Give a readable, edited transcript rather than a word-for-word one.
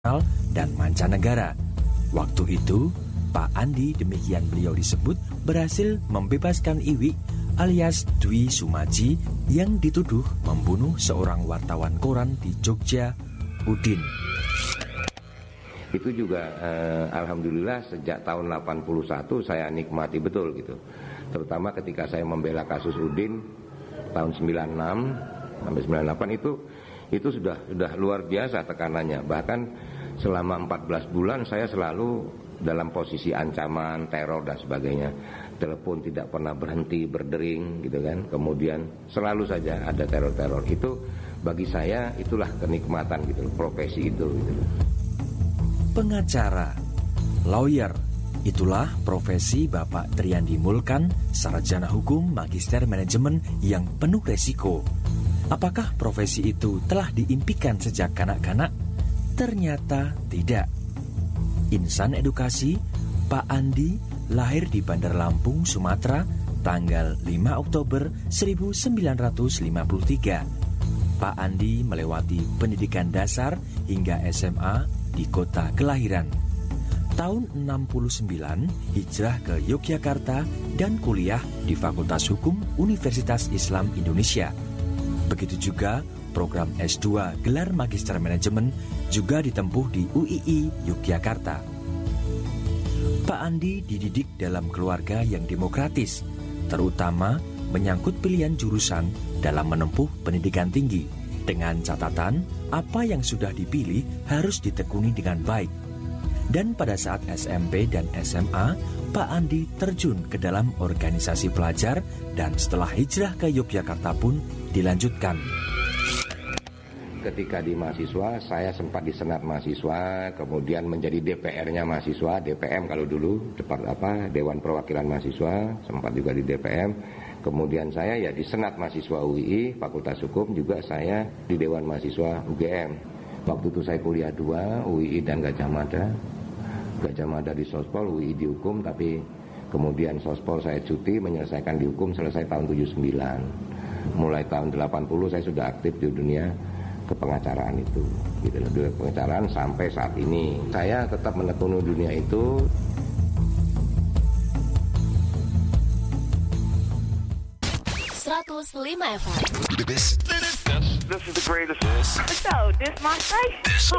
dan mancanegara. Waktu itu, Pak Andi, demikian beliau disebut, berhasil membebaskan Iwi alias Dwi Sumaji yang dituduh membunuh seorang wartawan koran di Jogja, Udin. Itu juga alhamdulillah sejak tahun 81 saya nikmati betul gitu. Terutama ketika saya membela kasus Udin tahun 96 sampai 98 itu sudah luar biasa tekanannya. Bahkan selama 14 bulan saya selalu dalam posisi ancaman, teror dan sebagainya. Telepon tidak pernah berhenti berdering gitu kan. Kemudian selalu saja ada teror-teror. Itu bagi saya itulah kenikmatan gitu, profesi itu gitu. Pengacara, lawyer, itulah profesi Bapak Triandi Mulkan, sarjana hukum magister manajemen yang penuh resiko. Apakah profesi itu telah diimpikan sejak kanak-kanak? Ternyata tidak. Insan edukasi, Pak Andi lahir di Bandar Lampung, Sumatera, tanggal 5 Oktober 1953. Pak Andi melewati pendidikan dasar hingga SMA di kota kelahiran. Tahun 69 hijrah ke Yogyakarta dan kuliah di Fakultas Hukum Universitas Islam Indonesia. Begitu juga program S2 gelar Magister Manajemen juga ditempuh di UII Yogyakarta. Pak Andi dididik dalam keluarga yang demokratis, terutama menyangkut pilihan jurusan dalam menempuh pendidikan tinggi. Dengan catatan, apa yang sudah dipilih harus ditekuni dengan baik. Dan pada saat SMP dan SMA, Pak Andi terjun ke dalam organisasi pelajar dan setelah hijrah ke Yogyakarta pun dilanjutkan. Ketika di mahasiswa, saya sempat di Senat Mahasiswa, kemudian menjadi DPR-nya mahasiswa, DPM kalau dulu, Dewan Perwakilan Mahasiswa, sempat juga di DPM. Kemudian saya ya di Senat Mahasiswa UII, Fakultas Hukum, juga saya di Dewan Mahasiswa UGM. Waktu itu saya kuliah 2, UII dan Gajah Mada. Gajah Mada di Sospol, UII di Hukum, tapi kemudian Sospol saya cuti, menyelesaikan di Hukum, selesai tahun 79. Mulai tahun 80 saya sudah aktif di dunia kepengacaraan itu. Gitu, dunia pengacaraan sampai saat ini. Saya tetap menekuni dunia itu. FM. This is the greatest. So, this my station.